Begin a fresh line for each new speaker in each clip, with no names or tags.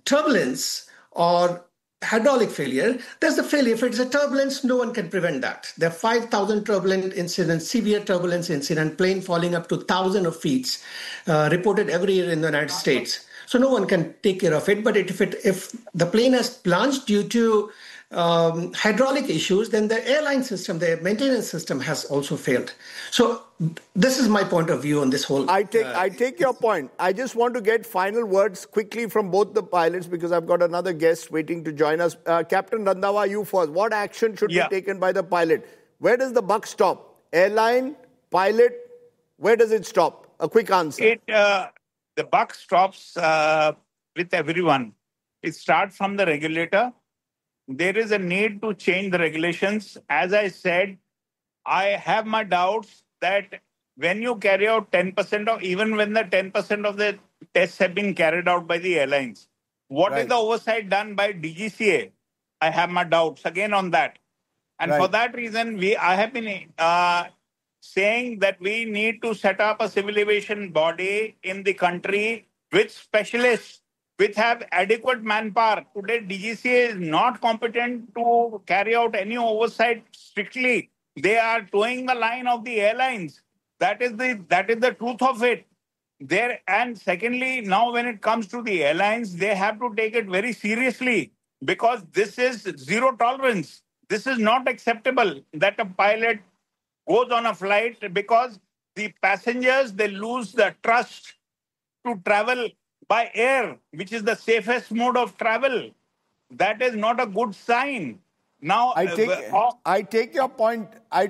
turbulence or hydraulic failure, there's the failure. If it's a turbulence, no one can prevent that. There are 5,000 turbulent incidents, severe turbulence incident, plane falling up to thousands of feet, reported every year in the United States. So no one can take care of it. But if the plane has plunged due to hydraulic issues, then the airline system, the maintenance system has also failed. So this is my point of view on this whole.
I take your point. I just want to get final words quickly from both the pilots because I've got another guest waiting to join us. Captain Randhawa, you first. What action should be taken by the pilot? Where does the buck stop? Airline, pilot, where does it stop? A quick answer.
The buck stops with everyone. It starts from the regulator. There is a need to change the regulations. As I said, I have my doubts that when you carry out 10% of, even when the 10% of the tests have been carried out by the airlines, what is the oversight done by DGCA? I have my doubts again on that. And for that reason, I have been saying that we need to set up a civil aviation body in the country with specialists, which have adequate manpower. Today, DGCA is not competent to carry out any oversight strictly. They are towing the line of the airlines. That is the truth of it. And secondly, now when it comes to the airlines, they have to take it very seriously because this is zero tolerance. This is not acceptable that a pilot goes on a flight because the passengers, they lose the trust to travel by air, which is the safest mode of travel. That is not a good sign. Now,
I take your point.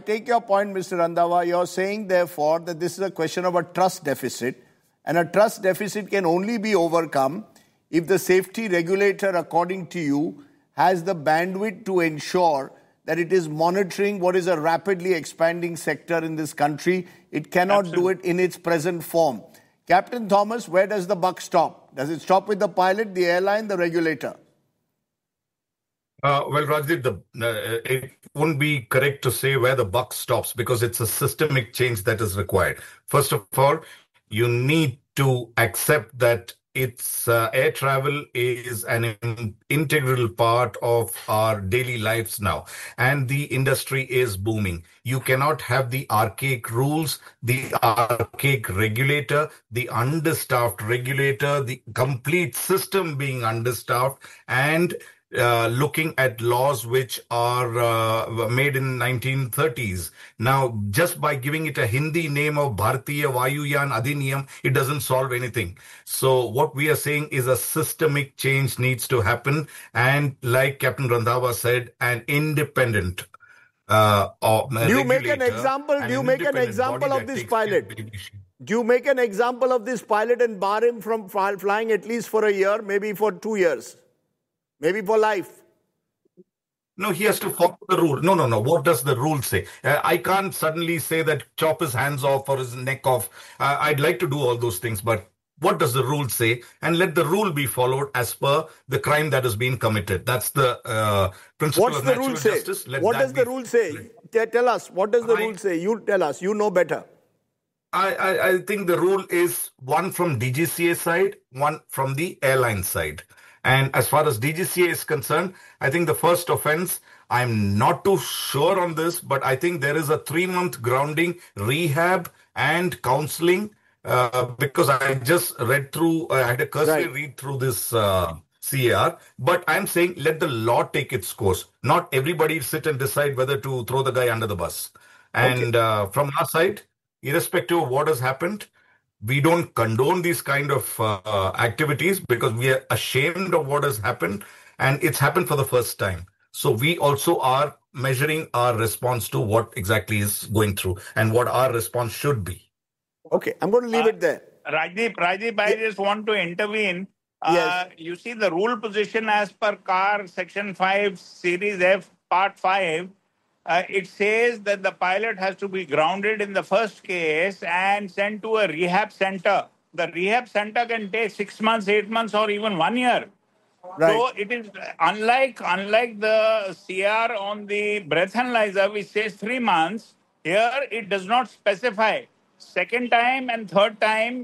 Mr. Randhawa. You're saying, therefore, that this is a question of a trust deficit, and a trust deficit can only be overcome if the safety regulator, according to you, has the bandwidth to ensure that it is monitoring what is a rapidly expanding sector in this country. It cannot do it in its present form. Captain Thomas, where does the buck stop? Does it stop with the pilot, the airline, the regulator?
Well, Rajdeep, it wouldn't be correct to say where the buck stops because it's a systemic change that is required. First of all, you need to accept that air travel is an integral part of our daily lives now, and the industry is booming. You cannot have the archaic rules, the archaic regulator, the understaffed regulator, the complete system being understaffed, and looking at laws which are made in 1930s. Now, just by giving it a Hindi name of Bharatiya Vayuyan Adhiniyam, it doesn't solve anything. So what we are saying is a systemic change needs to happen. And like Captain Randhawa said, an independent
Do you make an example of this pilot? Do you make an example of this pilot and bar him from flying at least for a year, maybe for 2 years? Maybe for life.
No, he has to follow the rule. No. What does the rule say? I can't suddenly say that chop his hands off or his neck off. I'd like to do all those things, but what does the rule say? And let the rule be followed as per the crime that has been committed. That's the principle of natural justice.
What does the rule say? Tell us. What does the rule say? You tell us. You know better.
I think the rule is one from DGCA side, one from the airline side. And as far as DGCA is concerned, I think the first offense, I'm not too sure on this, but I think there is a 3-month grounding, rehab and counseling because I just read through, I had a cursory read through this CAR, but I'm saying let the law take its course. Not everybody sit and decide whether to throw the guy under the bus. And from our side, irrespective of what has happened, we don't condone these kind of activities because we are ashamed of what has happened, and it's happened for the first time. So we also are measuring our response to what exactly is going through and what our response should be.
Okay, I'm going to leave it there.
Rajdip, I just want to intervene. Yes. You see the rule position as per CAR Section 5, Series F, Part 5, it says that the pilot has to be grounded in the first case and sent to a rehab center. The rehab center can take 6 months, 8 months, or even 1 year. Right. So it is unlike the CR on the breathalyzer, which says 3 months. Here it does not specify. Second time and third time,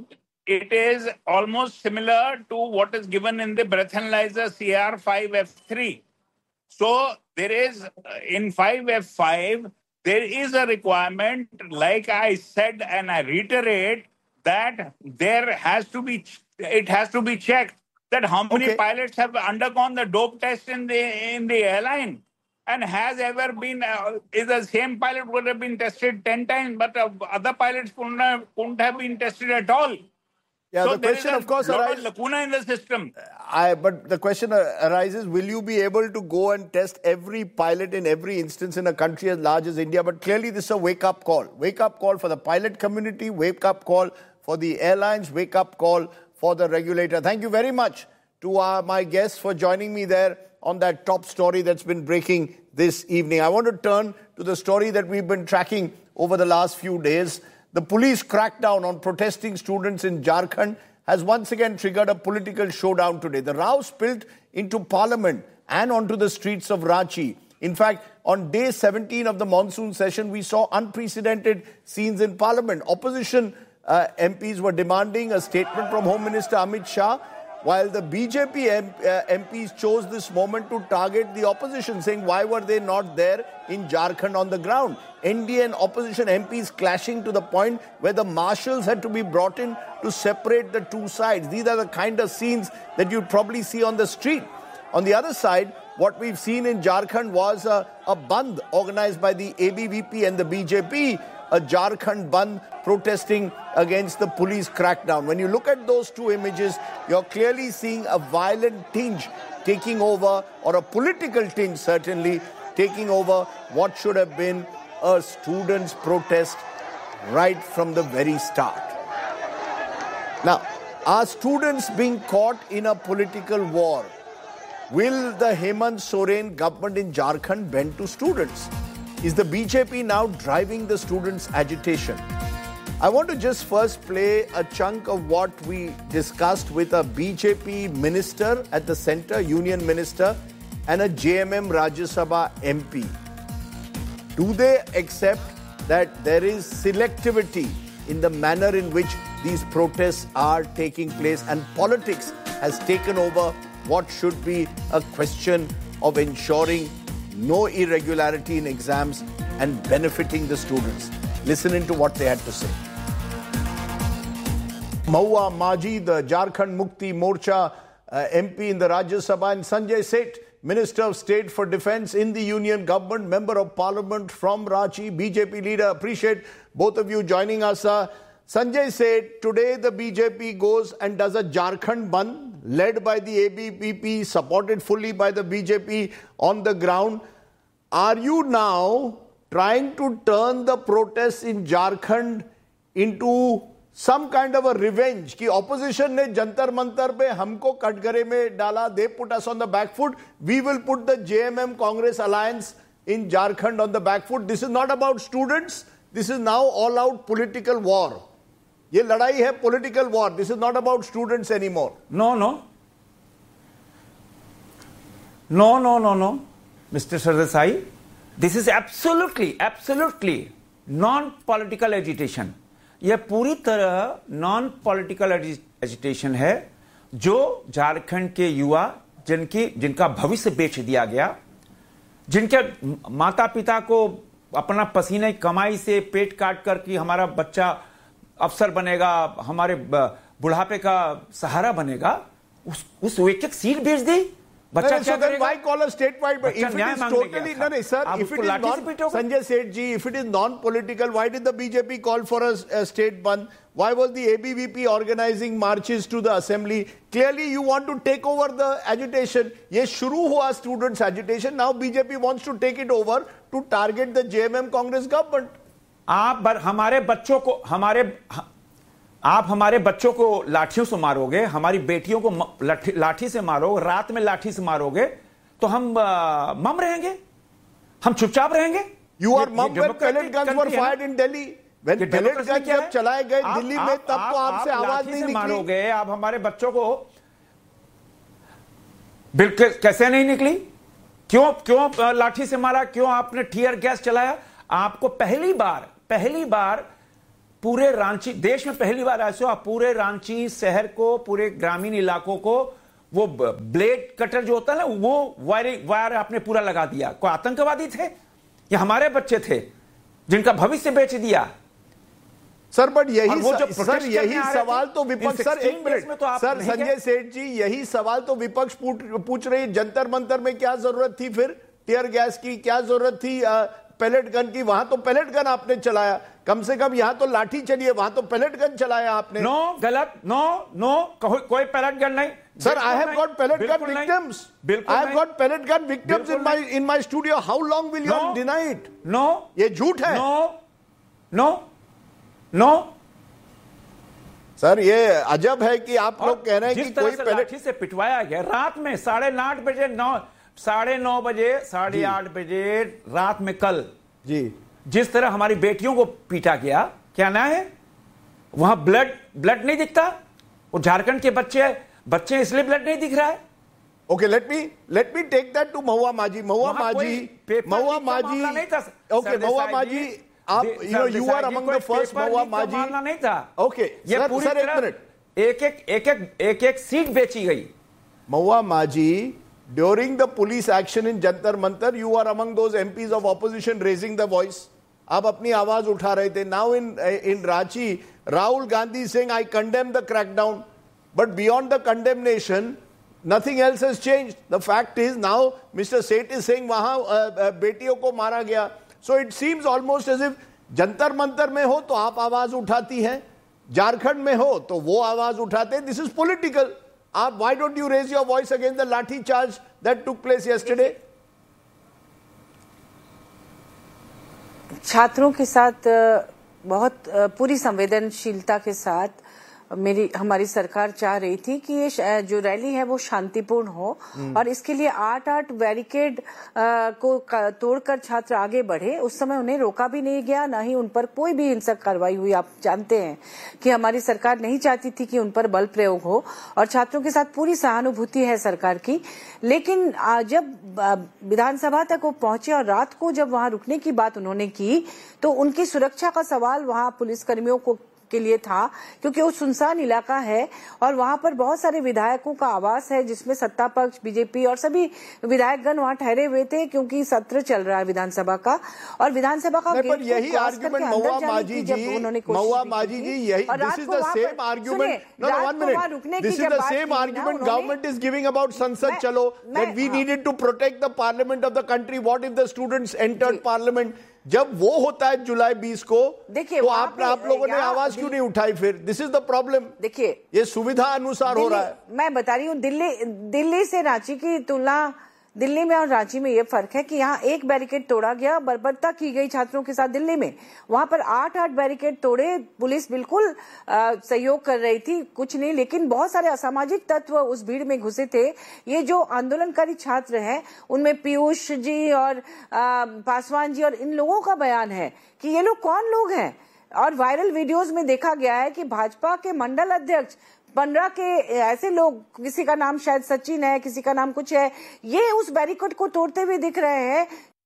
it is almost similar to what is given in the breathalyzer CR5F3. So there is, in 5F5, there is a requirement, like I said, and I reiterate, that it has to be checked that how many pilots have undergone the dope test in the airline, and has ever been, is the same pilot would have been tested 10 times, but other pilots couldn't have been tested at all.
Yeah,
so
the question, of course, arises.
Lacuna in the system.
But the question arises: will you be able to go and test every pilot in every instance in a country as large as India? But clearly, this is a wake-up call. Wake-up call for the pilot community. Wake-up call for the airlines. Wake-up call for the regulator. Thank you very much to my guests for joining me there on that top story that's been breaking this evening. I want to turn to the story that we've been tracking over the last few days. The police crackdown on protesting students in Jharkhand has once again triggered a political showdown today. The row spilled into parliament and onto the streets of Ranchi. In fact, on day 17 of the monsoon session, we saw unprecedented scenes in parliament. Opposition MPs were demanding a statement from Home Minister Amit Shah, while the BJP MPs chose this moment to target the opposition, saying why were they not there in Jharkhand on the ground. NDA and opposition MPs clashing to the point where the marshals had to be brought in to separate the two sides. These are the kind of scenes that you'd probably see on the street. On the other side, what we've seen in Jharkhand was a bandh organized by the ABVP and the BJP, a Jharkhand bandh protesting against the police crackdown. When you look at those two images, you're clearly seeing a violent tinge taking over, or a political tinge certainly, taking over what should have been a students' protest right from the very start. Now, are students being caught in a political war? Will the Hemant Soren government in Jharkhand bend to students? Is the BJP now driving the students' agitation? I want to just first play a chunk of what we discussed with a BJP minister at the centre, union minister, and a JMM Rajya Sabha MP. Do they accept that there is selectivity in the manner in which these protests are taking place, and politics has taken over what should be a question of ensuring no irregularity in exams and benefiting the students? Listen into what they had to say. Mahua Maji, the Jharkhand Mukti Morcha MP in the Rajya Sabha, and Sanjay Seth, Minister of State for Defence in the Union Government, Member of Parliament from Ranchi, BJP leader. Appreciate both of you joining us. Sanjay Seth, today the BJP goes and does a Jharkhand bandh led by the ABVP, supported fully by the BJP on the ground. Are you now trying to turn the protests in Jharkhand into some kind of a revenge? Ki opposition ne jantar mantar pe humko katgare mein dala, they put us on the back foot. We will put the JMM Congress alliance in Jharkhand on the back foot. This is not about students. This is now all out political war. Ye ladai hai political war. This is not about students anymore.
No. Mr. Sardesai, this is absolutely non-political agitation. यह पूरी तरह non-political agitation है, जो झारखंड के युवा जिनका भविष्य बेच दिया गया, जिनके माता पिता को अपना पसीने कमाई से पेट काट कर कि हमारा बच्चा अफसर बनेगा, हमारे बुढ़ापे का सहारा बनेगा, उस एक सीट बेच दी.
बच्चा क्या करेगा? Why call a statewide? If it is totally, no, sir. If it is not, Sanjay Seth ji, if it is non-political, why did the BJP call for a state bandh? Why was the ABVP organizing marches to the assembly? Clearly, you want to take over the agitation. Ye shuru hua students' agitation. Now BJP wants to take it over to target the JMM Congress government.
आप हमारे बच्चों को लाठियों से मारोगे, हमारी बेटियों को लाठी से मारोगे, रात में लाठी से मारोगे, तो हम मम रहेंगे, हम चुपचाप रहेंगे.
You are mum when pellet guns were fired in Delhi. When pellet guns जब चलाए गए दिल्ली में, तब तो आपसे आवाज नहीं निकली.
मारोगे, आप हमारे बच्चों को बिल्कुल कैसे नहीं निकली? क्यों लाठी से मारा? क्यों आपने टीयर गैस चलाया? आपको पहली बार पूरे रांची, देश में पहली बार ऐसे हुआ, पूरे रांची शहर को, पूरे ग्रामीण इलाकों को वो ब्लेड कटर जो होता है ना, वो वायर आपने पूरा लगा दिया। कोई आतंकवादी थे या हमारे बच्चे थे जिनका भविष्य बेच दिया?
सर बट यही सवाल तो विपक्ष, सर एक मिनट,
तो
सर संजय सेठ जी, यही सवाल तो विपक्ष पूछ रही, जंतर मंतर में क्या जरूरत थी फिर टियर गैस की, क्या जरूरत थी पैलेट गन की? वहां तो पैलेट गन आपने चलाया, कम से कम यहां तो लाठी चलिए, वहां तो पैलेट गन चलाया आपने।
नो, गलत, नो, कोई पैलेट गन नहीं
sir. I have got pellet gun victims, I have got pellet gun victims in my studio. How long will you deny it?
No,
ये झूठ है।
नो
सर, ये अजब है कि आप लोग कह रहे हैं कि कोई
लाठी से पिटवाया गया रात में 9:30 बजे, 9:30 बजे, 8:30 बजे रात में कल
जी,
जिस तरह हमारी बेटियों को पीटा गया, क्या ना है वहां ब्लड नहीं दिखता? वो झारखंड के बच्चे इसलिए ब्लड नहीं दिख रहा है।
Okay, let me take that to महुआ माजी। महुआ माजी, आप you are among the first महुआ माजी।
मामला नहीं था।
ओके
ये पूरी तरह एक सीट बेची गई।
महुआ माजी, during the police action in Jantar Mantar, you are among those MPs of opposition raising the voice. आप अपनी आवाज उठा रहे थे। Now in Ranchi, Rahul Gandhi saying, I condemn the crackdown. But beyond the condemnation, nothing else has changed. The fact is now Mr. Seth is saying वहां बेटियों को मारा गया. So it seems almost as if Jantar Mantar में हो तो आप आवाज उठाती हैं, झारखंड में हो तो वो आवाज उठाते हैं. This is political. Why don't you raise your voice against the lathi charge that took place yesterday?
छात्रों के साथ बहुत पूरी संवेदनशीलता के साथ हमारी सरकार चाह रही थी कि ये जो रैली है वो शांतिपूर्ण हो और इसके लिए 8 बैरिकेड को तोड़कर छात्र आगे बढ़े. उस समय उन्हें रोका भी नहीं गया, ना ही उन पर कोई भी हिंसक कार्रवाई हुई. आप जानते हैं कि हमारी सरकार नहीं चाहती थी कि उन पर बल प्रयोग हो और छात्रों के साथ पूरी सहानुभूति है सरकार की. लेकिन जब विधानसभा तक वो पहुंचे और रात को जब वहां रुकने की बात उन्होंने की तो उनकी सुरक्षा का सवाल वहां पुलिसकर्मियों के लिए था, क्योंकि वो सुनसान इलाका है और वहां पर बहुत सारे विधायकों का आवास है जिसमें सत्ता पक्ष, बीजेपी और सभी विधायकगण वहां ठहरे हुए थे क्योंकि सत्र चल रहा है विधानसभा का. और विधानसभा का
गेट यही आर्गुमेंट महुआ माजी जी, यही this is the same argument. No, 1 minute. This is the same argument government is giving about संसद चलो, that we needed to protect the parliament of the country. What if the students entered parliament? जब वो होता है जुलाई 20 को, तो आप लोगों ने आवाज क्यों नहीं उठाई फिर? This is the problem.
देखिए,
ये सुविधा अनुसार हो रहा है.
मैं बता रही हूँ, दिल्ली से रांची की तुलना, दिल्ली में और रांची में ये फर्क है कि यहाँ 1 बैरिकेड तोड़ा गया, बर्बरता की गई छात्रों के साथ. दिल्ली में वहां पर 8 बैरिकेड तोड़े, पुलिस बिल्कुल सहयोग कर रही थी, कुछ नहीं. लेकिन बहुत सारे असामाजिक तत्व उस भीड़ में घुसे थे. ये जो आंदोलनकारी छात्र हैं उनमें पीयूष जी और पासवान जी और इन लोगों का बयान है कि ये लोग कौन लोग हैं. और वायरल वीडियोज में देखा गया है कि भाजपा के मंडल अध्यक्ष 15 के ऐसे लोग, किसी का नाम शायद सचिन है, किसी का नाम कुछ है, ये उस बैरिकेड को तोड़ते हुए दिख रहे हैं.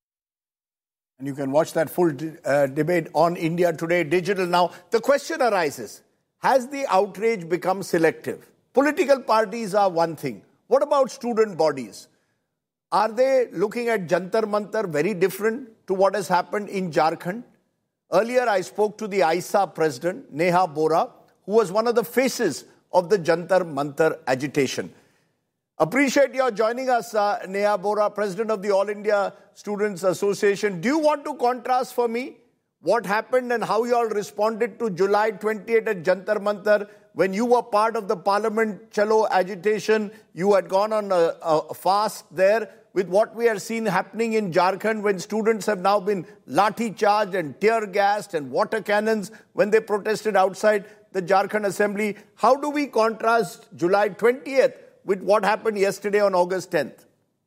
And you can watch that full debate on India Today Digital now. The question arises, has the outrage become selective? Political parties are one thing. What about student bodies? Are they looking at Jantar Mantar very different to what has happened in Jharkhand? Earlier I spoke to the AISA president, Neha Bora, who was one of the faces of the Jantar Mantar agitation. Appreciate your joining us, Neha Bora, President of the All India Students Association. Do you want to contrast for me what happened and how you all responded to July 28 at Jantar Mantar when you were part of the Parliament Chalo agitation? You had gone on a fast there with what we are seeing happening in Jharkhand when students have now been lathi charged and tear gassed and water cannons when they protested outside the Jharkhand Assembly. How do we contrast July 20th with what happened yesterday on August 10th?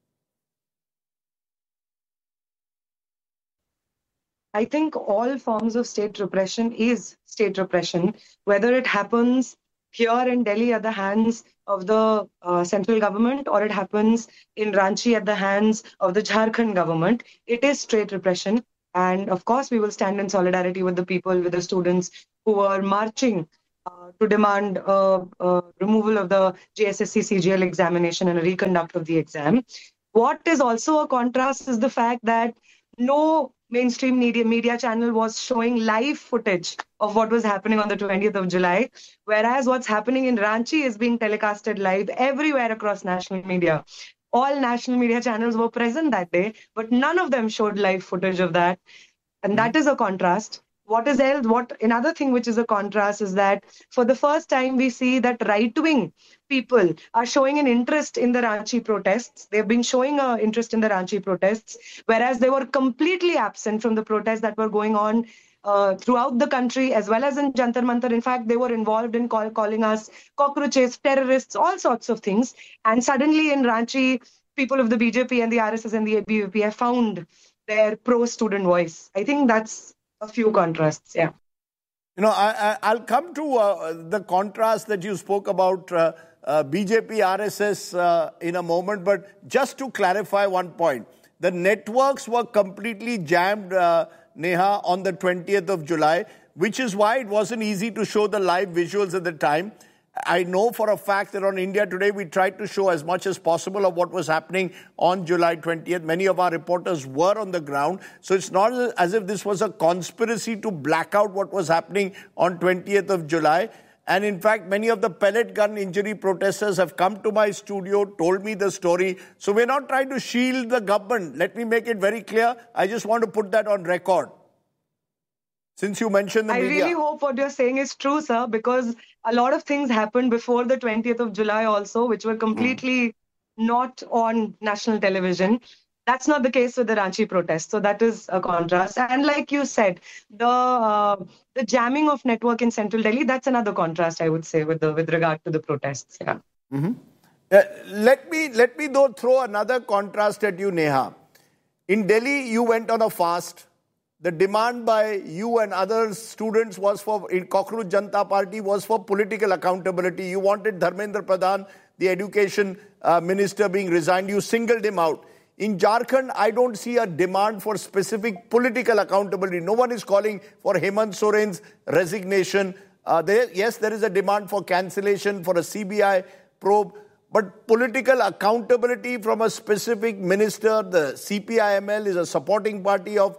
I think all forms of state repression is state repression, whether it happens here in Delhi at the hands of the central government or it happens in Ranchi at the hands of the Jharkhand government. It is state repression. And of course, we will stand in solidarity with the people, with the students who were marching to demand removal of the JSSC CGL examination and a reconduct of the exam. What is also a contrast is the fact that no mainstream media channel was showing live footage of what was happening on the 20th of July, whereas what's happening in Ranchi is being telecasted live everywhere across national media. All national media channels were present that day, but none of them showed live footage of that. And that is a contrast. What is else? Another thing which is a contrast is that for the first time we see that right-wing people are showing an interest in the Ranchi protests. They've been showing an interest in the Ranchi protests, whereas they were completely absent from the protests that were going on throughout the country, as well as in Jantar Mantar. In fact, they were involved in calling us cockroaches, terrorists, all sorts of things. And suddenly in Ranchi, people of the BJP and the RSS and the ABVP have found their pro-student voice. I think that's a few contrasts, yeah.
You know, I'll come to the contrast that you spoke about BJP, RSS in a moment, but just to clarify one point, the networks were completely jammed, Neha, on the 20th of July, which is why it wasn't easy to show the live visuals at the time. I know for a fact that on India Today, we tried to show as much as possible of what was happening on July 20th. Many of our reporters were on the ground. So it's not as if this was a conspiracy to black out what was happening on 20th of July. And in fact, many of the pellet gun injury protesters have come to my studio, told me the story. So we're not trying to shield the government. Let me make it very clear. I just want to put that on record. Since you mentioned the media.
I really hope what you're saying is true, sir, because a lot of things happened before the 20th of July also, which were completely not on national television. That's not the case with the Ranchi protest. So that is a contrast. And like you said, the jamming of network in central Delhi, that's another contrast, I would say, with regard to the protests. Yeah.
Let me though throw another contrast at you, Neha. In Delhi, you went on a fast. The demand by you and other students was in Cockroach Janata Party was for political accountability. You wanted Dharmendra Pradhan, the education minister, being resigned. You singled him out. In Jharkhand, I don't see a demand for specific political accountability. No one is calling for Hemant Soren's resignation. Yes, there is a demand for cancellation, for a CBI probe. But political accountability from a specific minister, the CPIML is a supporting party of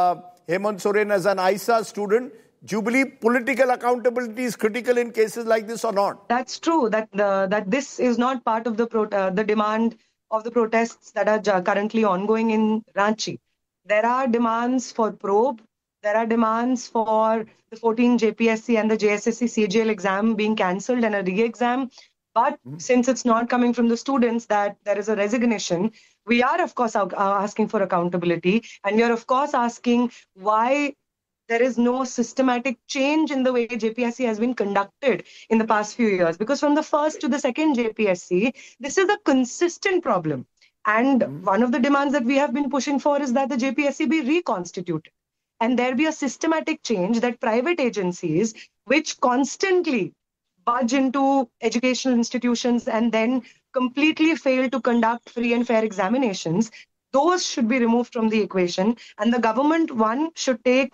Hemant Soren as an ISA student. Do you believe political accountability is critical in cases like this or not?
That's true, that this is not part of the demand of the protests that are currently ongoing in Ranchi. There are demands for probe. There are demands for the 14 JPSC and the JSSC CGL exam being cancelled and a re-exam. But since it's not coming from the students that there is a resignation, we are, of course, asking for accountability. And we are, of course, asking why there is no systematic change in the way JPSC has been conducted in the past few years. Because from the first to the second JPSC, this is a consistent problem. And one of the demands that we have been pushing for is that the JPSC be reconstituted. And there be a systematic change that private agencies, which constantly budge into educational institutions and then completely fail to conduct free and fair examinations, those should be removed from the equation. And the government, one, should take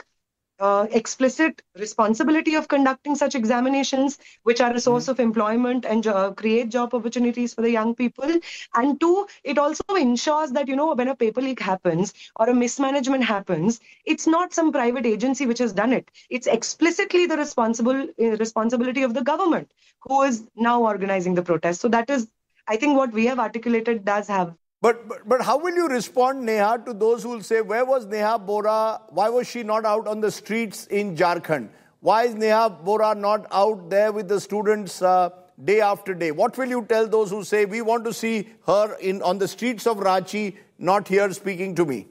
explicit responsibility of conducting such examinations, which are a source of employment and create job opportunities for the young people. And two, it also ensures that, when a paper leak happens or a mismanagement happens, it's not some private agency which has done it. It's explicitly the responsibility of the government who is now organizing the protest. So that is, I think, what we have articulated does have.
But how will you respond, Neha, to those who will say, where was Neha Bora? Why was she not out on the streets in Jharkhand? Why is Neha Bora not out there with the students day after day? What will you tell those who say, we want to see her on the streets of Ranchi, not here speaking to me?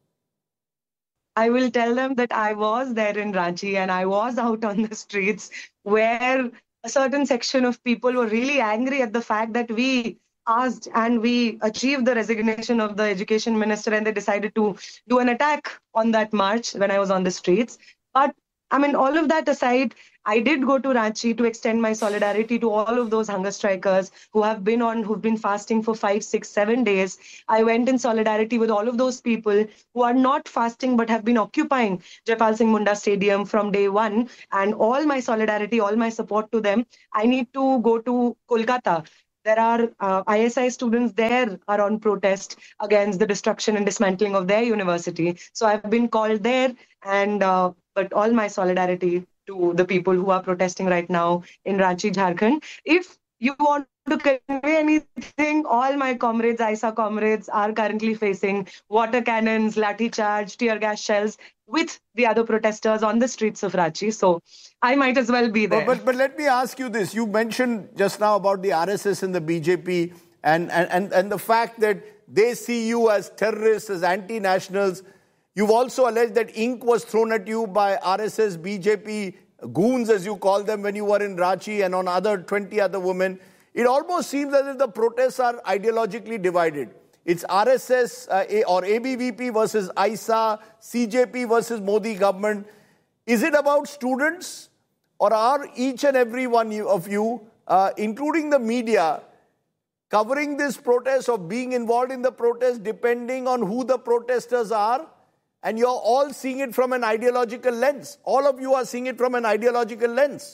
I will tell them that I was there in Ranchi and I was out on the streets where a certain section of people were really angry at the fact that we asked and we achieved the resignation of the education minister, and they decided to do an attack on that march when I was on the streets. But I mean, all of that aside, I did go to Ranchi to extend my solidarity to all of those hunger strikers who've been fasting for 5, 6, 7 days. I went in solidarity with all of those people who are not fasting but have been occupying Jaipal Singh Munda Stadium from day one. And all my solidarity, all my support to them. I need to go to Kolkata. There are ISI students there are on protest against the destruction and dismantling of their university. So I've been called there, and but all my solidarity to the people who are protesting right now in Ranchi, Jharkhand. If you want to convey anything, all my comrades, ISA comrades, are currently facing water cannons, lathi charge, tear gas shells with the other protesters on the streets of Ranchi. So I might as well be there.
But let me ask you this. You mentioned just now about the RSS and the BJP and the fact that they see you as terrorists, as anti-nationals. You've also alleged that ink was thrown at you by RSS, BJP goons, as you call them, when you were in Ranchi and on 20 other women. It almost seems as if the protests are ideologically divided. It's RSS or ABVP versus ISA, CJP versus Modi government. Is it about students, or are each and every one of you, including the media, covering this protest or being involved in the protest depending on who the protesters are? And you're all seeing it from an ideological lens. All of you are seeing it from an ideological lens.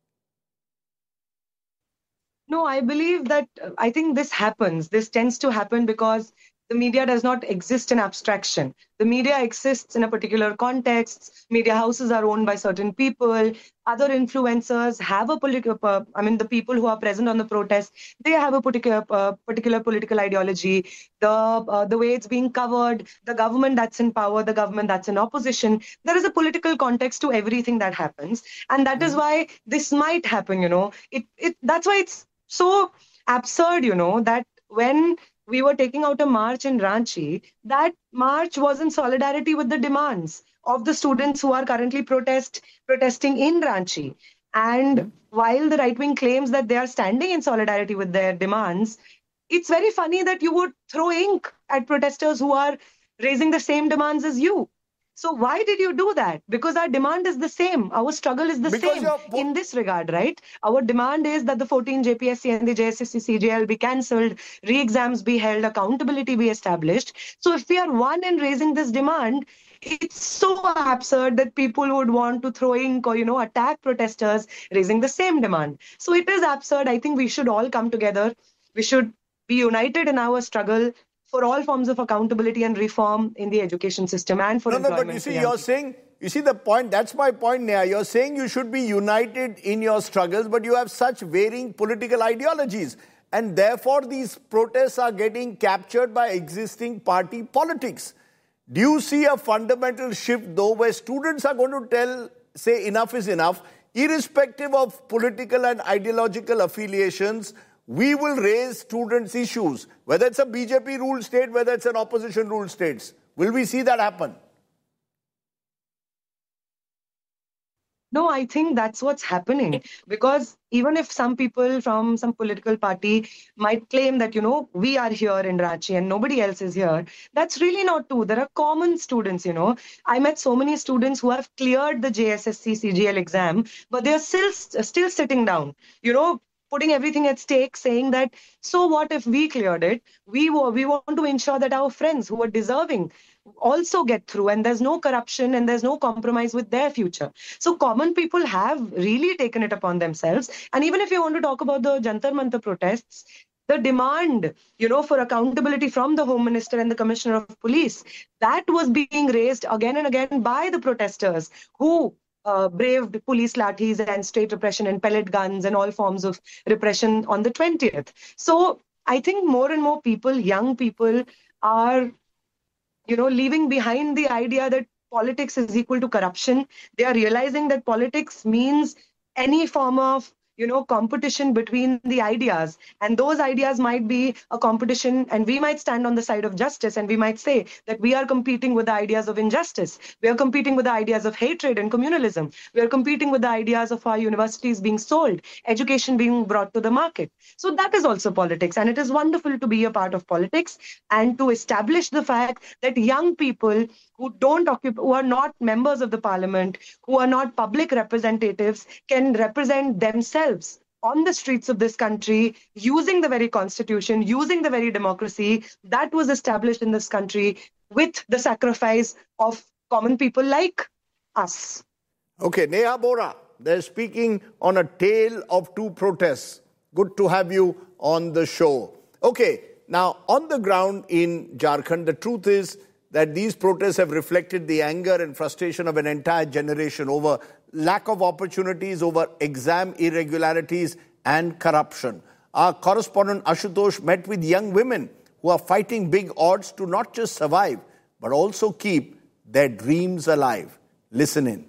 No, I believe that, I think this happens. This tends to happen because the media does not exist in abstraction. The media exists in a particular context. Media houses are owned by certain people. Other influencers have a political, the people who are present on the protest, they have a particular political ideology. The way it's being covered, the government that's in power, the government that's in opposition, there is a political context to everything that happens. And that is why this might happen, That's why it's so absurd, that when we were taking out a march in Ranchi, that march was in solidarity with the demands of the students who are currently protesting in Ranchi. And while the right wing claims that they are standing in solidarity with their demands, it's very funny that you would throw ink at protesters who are raising the same demands as you. So why did you do that? Because our demand is the same. Our struggle is the same in this regard, right? Our demand is that the 14 JPSC and the JSSC CJL be cancelled, re-exams be held, accountability be established. So if we are one in raising this demand, it's so absurd that people would want to throw ink or, attack protesters raising the same demand. So it is absurd. I think we should all come together. We should be united in our struggle for all forms of accountability and reform in the education system and for employment.
No, but you see, you see the point, that's my point, Neha. You're saying you should be united in your struggles, but you have such varying political ideologies. And therefore, these protests are getting captured by existing party politics. Do you see a fundamental shift, though, where students are going to say enough is enough, irrespective of political and ideological affiliations? We will raise students' issues, whether it's a BJP ruled state, whether it's an opposition ruled states. Will we see that happen?
No, I think that's what's happening. Because even if some people from some political party might claim that, we are here in Ranchi and nobody else is here, that's really not true. There are common students, I met so many students who have cleared the JSSC CGL exam, but they are still sitting down, putting everything at stake, saying that, so what if we cleared it? We want to ensure that our friends who are deserving also get through, and there's no corruption and there's no compromise with their future. So common people have really taken it upon themselves. And even if you want to talk about the Jantar Mantar protests, the demand, for accountability from the Home Minister and the Commissioner of Police, that was being raised again and again by the protesters who braved police lathis and state repression and pellet guns and all forms of repression on the 20th. So I think more and more people, young people, are, leaving behind the idea that politics is equal to corruption. They are realizing that politics means any form of, competition between the ideas. And those ideas might be a competition, and we might stand on the side of justice, and we might say that we are competing with the ideas of injustice. We are competing with the ideas of hatred and communalism. We are competing with the ideas of our universities being sold, education being brought to the market. So that is also politics. And it is wonderful to be a part of politics and to establish the fact that young people who are not members of the parliament, who are not public representatives, can represent themselves on the streets of this country using the very constitution, using the very democracy that was established in this country with the sacrifice of common people like us.
Okay, Neha Bora, they're speaking on a tale of two protests. Good to have you on the show. Okay, now on the ground in Jharkhand, the truth is that these protests have reflected the anger and frustration of an entire generation over lack of opportunities, over exam irregularities and corruption. Our correspondent Ashutosh met with young women who are fighting big odds to not just survive, but also keep their dreams alive. Listen in.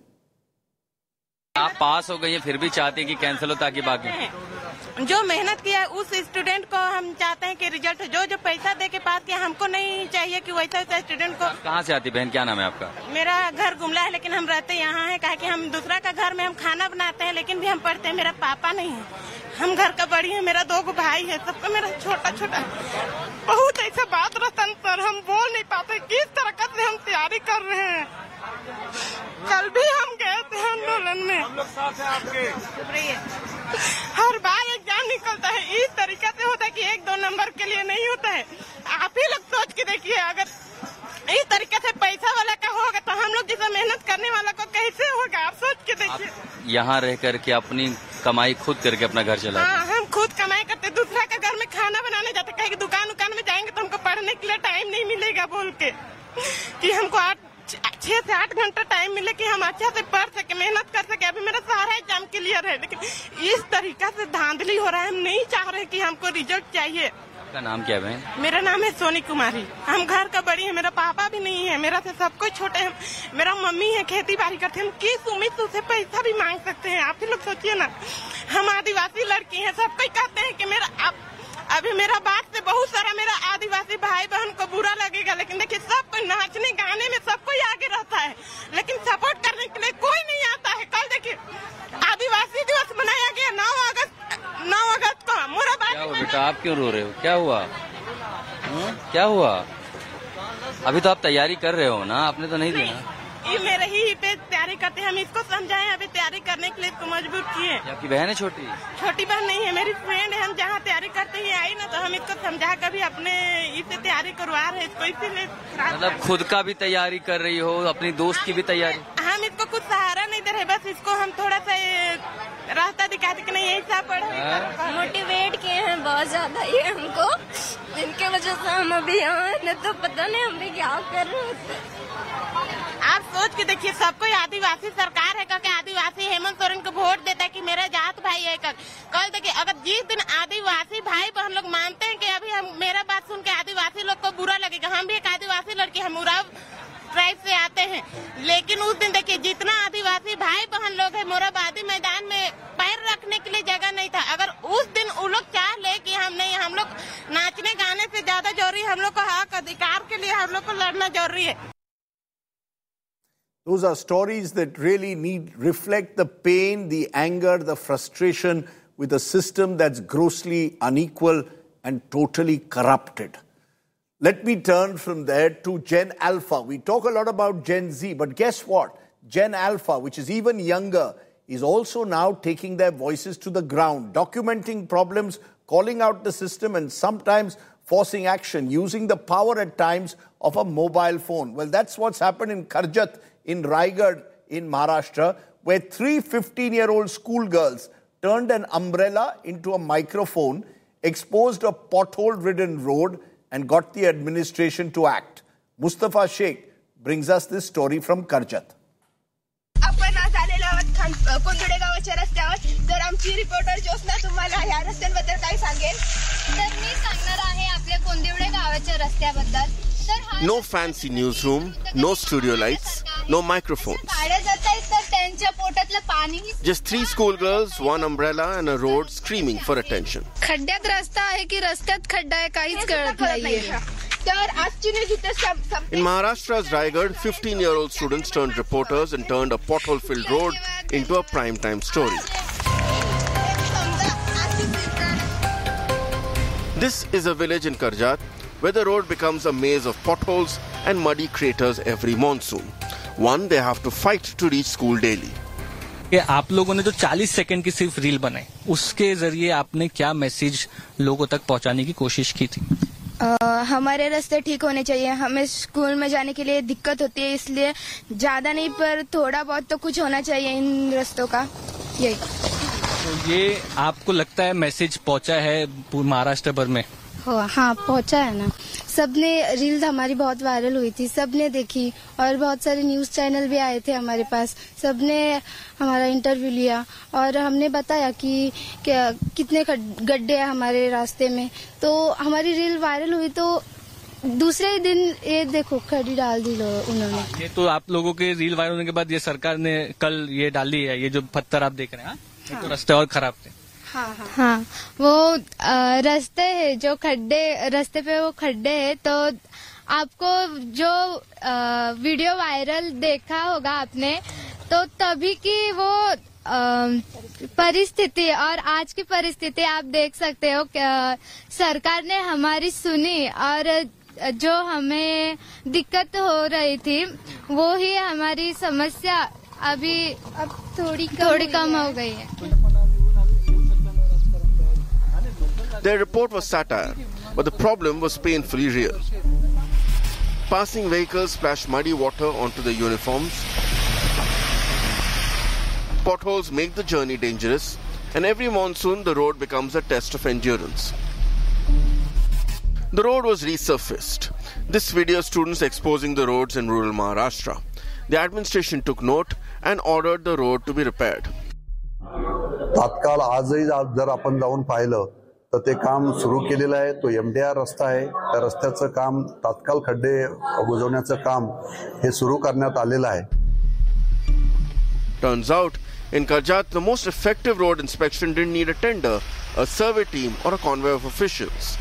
आप पास हो गई हैं फिर भी चाहते हैं कि cancel हो ताकि बाकी
जो मेहनत किया है उस स्टूडेंट को हम चाहते हैं कि रिजल्ट जो पैसा दे के पास किया हमको नहीं चाहिए कि वैसा स्टूडेंट को।
कहाँ से आती बहन, क्या नाम है आपका?
मेरा घर गुमला है लेकिन हम रहते यहाँ हैं, कहा कि हम दूसरा का घर में हम खाना बनाते हैं लेकिन भी हम पढ़ते हैं। मेरा पापा नहीं है, हम घर का बड़ी है, मेरा 2 भाई है, सबका मेरा छोटा छोटा। बहुत ऐसा बात रहता सर, हम बोल नहीं पाते किस तरह से हम तैयारी कर रहे हैं। कल भी हम गए थे आंदोलन में, हम लोग साथ हैं आपके। हर बार एग्जाम निकलता है इस तरीके से होता है कि 1-2 नंबर के लिए नहीं होता है। आप ही लोग सोच के देखिए, अगर इस तरीके से पैसा वाला का होगा तो हम लोग जैसा मेहनत करने वाला को कैसे होगा? आप सोच के देखिए।
यहाँ रह करके अपनी कमाई खुद करके अपना घर चला।
हाँ, हम खुद कमाई करते, दूसरा के घर में खाना बनाने जाते, कहीं दुकान में जाएंगे तो हमको पढ़ने के लिए टाइम नहीं मिलेगा बोल के कि हमको 6 से 8 घंटा टाइम मिले कि हम अच्छा से पढ़ सके, मेहनत कर सके। अभी मेरा सारा एग्जाम क्लियर है, लेकिन इस तरीका से धांधली हो रहा है। हम नहीं चाह रहे कि हमको रिजल्ट चाहिए।
आपका नाम क्या है?
मेरा नाम है सोनी कुमारी। हम घर का बड़ी है, मेरा पापा भी नहीं है, मेरा से सब कुछ छोटे हैं। मेरा मम्मी है, खेती बाड़ी करते हैं। हम किस उम्मीद से पैसा भी मांग सकते हैं? आप ही लोग सोचिए ना। हम आदिवासी लड़की हैं, सब कोई कहते हैं कि अभी मेरा बात से बहुत सारा मेरा आदिवासी भाई बहन को बुरा लगेगा, लेकिन देखिए सब कोई नाचने गाने में सब कोई आगे रहता है, लेकिन सपोर्ट करने के लिए कोई नहीं आता है। कल देखिए आदिवासी दिवस मनाया गया 9 अगस्त को। मोरा बात
बेटा, आप क्यों रो रहे हो? क्या हुआ? क्या हुआ? अभी तो आप तैयारी कर रहे हो ना, आपने तो नहीं दिया।
ये मेरे ही पे तैयारी करते हैं, हम इसको समझाएं, अभी तैयारी करने के लिए इसको मजबूर किए।
आपकी बहन है छोटी?
छोटी बहन नहीं है, मेरी फ्रेंड है। हम जहाँ तैयारी करते हैं आई ना, तो हम इसको समझा कर भी अपने इससे तैयारी करवा रहे हैं इसको, इसीलिए।
मतलब खुद का भी तैयारी कर रही हो, अपनी दोस्त की भी तैयारी?
हम इसको कुछ सहारा नहीं दे रहे, बस इसको हम थोड़ा सा रास्ता दिखाते कि नहीं ऐसा पढ़े।
मोटिवेट किए हैं बहुत ज्यादा ये हमको, इनके वजह से हम अभी यहाँ न तो पता नहीं हम भी क्या कर रहे होते।
आप सोच के देखिए, सब कोई आदिवासी सरकार है क्योंकि आदिवासी हेमंत सोरेन को वोट देता है कि मेरा जात भाई है। कल देखिए, अगर जिस दिन आदिवासी भाई बहन लोग मानते हैं कि अभी हम मेरा बात सुन के आदिवासी लोग को बुरा लगेगा। हम भी एक आदिवासी लड़की, हम उराव ट्राइब से आते हैं, लेकिन उस दिन देखिए जितना आदिवासी भाई बहन लोग है, मोराबादी मैदान में पैर रखने के लिए जगह नहीं था। अगर उस दिन वो लोग चाह ले कि हम नहीं, हम लोग नाचने गाने से ज्यादा जरूरी, हम लोग को हक अधिकार के लिए हम लोग को लड़ना जरूरी है।
Those are stories that really reflect the pain, the anger, the frustration with a system that's grossly unequal and totally corrupted. Let me turn from there to Gen Alpha. We talk a lot about Gen Z, but guess what? Gen Alpha, which is even younger, is also now taking their voices to the ground, documenting problems, calling out the system, and sometimes forcing action, using the power at times of a mobile phone. Well, that's what's happened in Karjat, in Raigad, in Maharashtra, where 3 15-year-old schoolgirls turned an umbrella into a microphone, exposed a pothole-ridden road, and got the administration to act. Mustafa Sheikh brings us this story from Karjat.
आपण आज आलेलो आहोत कोंदुडे गावाच्या रस्त्यावर. तर आमची reporter Jyotsna तुम्हाला या रस्त्यांबद्दल काय सांगेल?
तर मी सांगणार आहे आपल्या कोंदिवडे गावाच्या रस्त्याबद्दल.
No fancy newsroom, no studio lights, no microphones.
भाडे जात आहेत तर
त्यांच्या पोटातलं पाणी.
Just 3 schoolgirls, 1 umbrella and a road screaming for attention.
खड्ड्यात रस्ता आहे की रस्त्यात खड्डा आहे काहीच कळत नाहीये. तर आजची न्यूज इथे.
In Maharashtra's Raigad, 15-year-old students turned reporters and turned a pothole-filled road into a prime-time story. This is a village in Karjat where the road becomes a maze of potholes and muddy craters every monsoon. One they have to fight to reach school daily.
कि आप लोगों ने जो 40 second की सिर्फ reel बनाई, उसके जरिए आपने क्या मैसेज लोगों तक पहुंचाने की कोशिश की थी?
हमारे रास्ते ठीक होने चाहिए. हमें स्कूल में जाने के लिए दिक्कत होती है, इसलिए ज्यादा नहीं पर थोड़ा बहुत तो कुछ होना चाहिए इन रास्तों का. यही.
तो ये आपको लगता है मैसेज पहुंचा है महाराष्ट्र भर में?
हाँ, पहुंचा है ना. सबने रील हमारी बहुत वायरल हुई थी, सबने देखी और बहुत सारे न्यूज चैनल भी आए थे हमारे पास. सबने हमारा इंटरव्यू लिया और हमने बताया कि कितने गड्ढे हैं हमारे रास्ते में. तो हमारी रील वायरल हुई तो दूसरे ही दिन ये देखो खड़ी डाल दी उन्होंने.
ये तो आप लोगों के रील वायरल होने के बाद ये सरकार ने कल ये डाली है, ये जो पत्थर आप देख रहे हैं. हाँ? तो रास्ते और खराब थे.
हाँ, वो रास्ते है जो खड्डे, रास्ते पे वो खड्डे है. तो आपको जो वीडियो वायरल देखा होगा आपने, तो तभी की वो परिस्थिति और आज की परिस्थिति आप देख सकते हो. सरकार ने हमारी सुनी और जो हमें दिक्कत हो रही थी वो ही हमारी समस्या अब थोड़ी कम हो गई है.
Their report was satire, but the problem was painfully real. Passing vehicles splash muddy water onto the uniforms. Potholes make the journey dangerous, and every monsoon the road becomes a test of endurance. The road was resurfaced. This video students exposing the roads in rural Maharashtra. The administration took note and ordered the road to be repaired.
तात्काळ आजही जर आपण जाऊन पाहिलं तर ते काम सुरू केलेलं आहे. तो MDR रस्ता आहे. त्या रस्त्याचं काम तात्काळ खड्डे बुजवण्याचं काम हे सुरू करण्यात आलेलं आहे.
Turns out, in Karjat, the most effective road inspection didn't need a tender, a survey team, or a convoy of officials.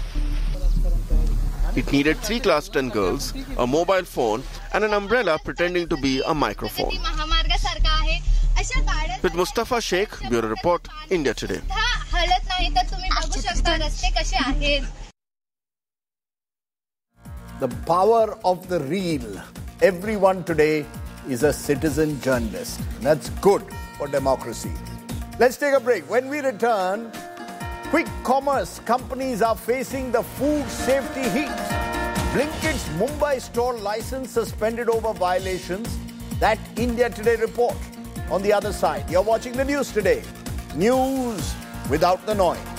It needed 3 class 10 girls, a mobile phone, and an umbrella pretending to be a microphone. With Mustafa Sheikh, Bureau Report, India Today.
The power of the reel. Everyone today is a citizen journalist. That's good for democracy. Let's take a break. When we return, quick commerce companies are facing the food safety heat. Blinkit's Mumbai store license suspended over violations. That India Today report. On the other side, you're watching the news today. News without the noise.